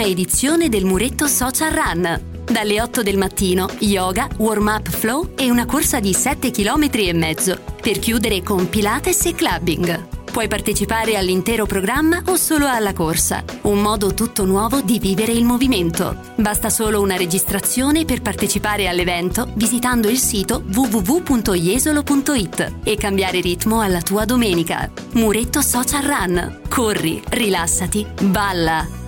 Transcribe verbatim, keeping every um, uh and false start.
dodicesima edizione del Muretto Social Run. Dalle otto del mattino, yoga, warm-up flow e una corsa di sette chilometri e mezzo, per chiudere con Pilates e clubbing. Puoi partecipare all'intero programma o solo alla corsa. Un modo tutto nuovo di vivere il movimento. Basta solo una registrazione per partecipare all'evento visitando il sito w w w punto jesolo punto i t e cambiare ritmo alla tua domenica. Muretto Social Run. Corri, rilassati, balla.